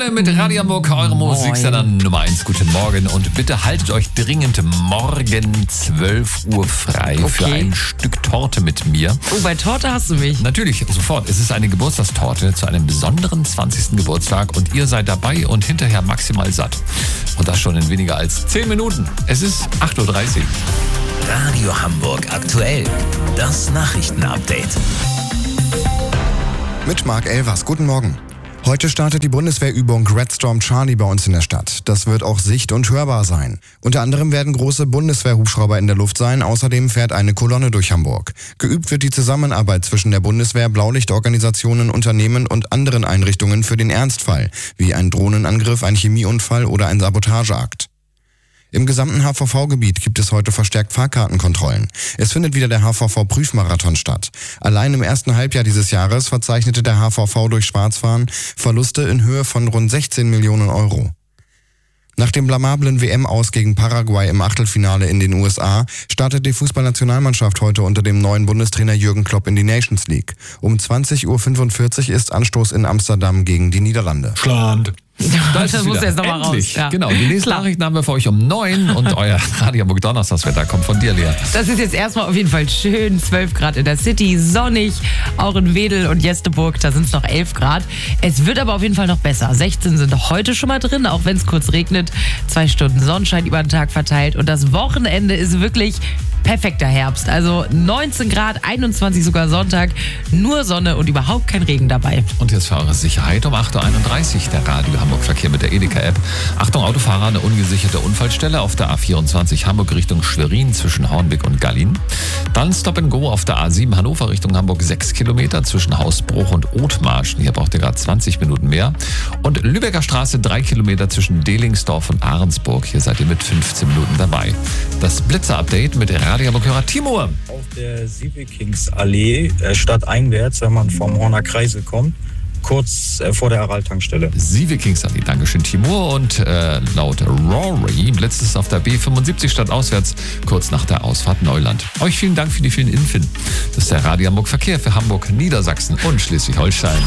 Hier mit Radio Hamburg, eure Musiksender Nummer 1. Guten Morgen und bitte haltet euch dringend morgen 12 Uhr frei für ein Stück Torte mit mir. Oh, bei Torte hast du mich. Natürlich, sofort. Es ist eine Geburtstagstorte zu einem besonderen 20. Geburtstag und ihr seid dabei und hinterher maximal satt. Und das schon in weniger als 10 Minuten. Es ist 8.30 Uhr. Radio Hamburg aktuell. Das Nachrichtenupdate. Mit Marc Elvers. Guten Morgen. Heute startet die Bundeswehrübung Red Storm Charlie bei uns in der Stadt. Das wird auch sicht- und hörbar sein. Unter anderem werden große Bundeswehrhubschrauber in der Luft sein. Außerdem fährt eine Kolonne durch Hamburg. Geübt wird die Zusammenarbeit zwischen der Bundeswehr, Blaulichtorganisationen, Unternehmen und anderen Einrichtungen für den Ernstfall, wie ein Drohnenangriff, ein Chemieunfall oder ein Sabotageakt. Im gesamten HVV-Gebiet gibt es heute verstärkt Fahrkartenkontrollen. Es findet wieder der HVV-Prüfmarathon statt. Allein im ersten Halbjahr dieses Jahres verzeichnete der HVV durch Schwarzfahren Verluste in Höhe von rund 16 Millionen Euro. Nach dem blamablen WM-Aus gegen Paraguay im Achtelfinale in den USA startet die Fußballnationalmannschaft heute unter dem neuen Bundestrainer Jürgen Klopp in die Nations League. Um 20.45 Uhr ist Anstoß in Amsterdam gegen die Niederlande. Schland. Das muss jetzt nochmal raus. Ja. Genau, die nächsten Nachrichten haben wir für euch um 9 und euer Radio Hamburg Donnerstagswetter kommt von dir, Lea. Das ist jetzt erstmal auf jeden Fall schön. 12 Grad in der City, sonnig, auch in Wedel und Jesteburg, da sind es noch 11 Grad. Es wird aber auf jeden Fall noch besser. 16 sind heute schon mal drin, auch wenn es kurz regnet. 2 Stunden Sonnenschein über den Tag verteilt und das Wochenende ist wirklich perfekter Herbst. Also 19 Grad, 21 sogar Sonntag, nur Sonne und überhaupt kein Regen dabei. Und jetzt für eure Sicherheit um 8.31 Uhr der Radio Hamburg Verkehr mit der Edeka-App. Achtung, Autofahrer, eine ungesicherte Unfallstelle auf der A24 Hamburg Richtung Schwerin zwischen Hornbeck und Gallien. Dann Stop and Go auf der A7 Hannover Richtung Hamburg 6 Kilometer zwischen Hausbruch und Othmarschen. Hier braucht ihr gerade 20 Minuten mehr. Und Lübecker Straße 3 Kilometer zwischen Delingsdorf und Ahrensburg. Hier seid ihr mit 15 Minuten dabei. Das Blitzer-Update mit Radio Hamburg-Hörer Timur. Auf der Sievekingsallee stadteinwärts, wenn man vom Horner Kreisel kommt, kurz vor der Aral-Tankstelle. Sievekingsallee, Dankeschön Timur. Und laut Rory blitzt es auf der B75 stadtauswärts, kurz nach der Ausfahrt Neuland. Euch vielen Dank für die vielen Infos. Das ist der Radio Hamburg Verkehr für Hamburg, Niedersachsen und Schleswig-Holstein.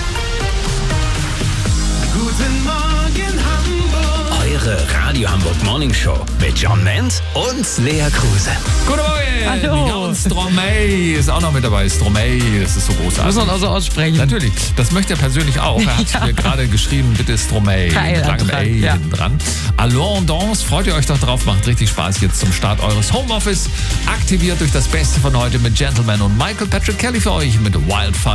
Guten Morgen Hamburg. Eure Radio Hamburg Morning Show mit John Ment und Lea Kruse. Guten Morgen! Hallo. Ja, und Stromae ist auch noch mit dabei. Stromae, das ist so großartig. Muss man auch so aussprechen. Natürlich, das möchte er persönlich auch. Er hat mir gerade geschrieben, bitte Stromae. Geil, mit langem A hinten dran. Alors en danse, freut ihr euch doch drauf, macht richtig Spaß jetzt zum Start eures Homeoffice. Aktiviert durch das Beste von heute mit Gentleman und Michael Patrick Kelly für euch mit Wildfire.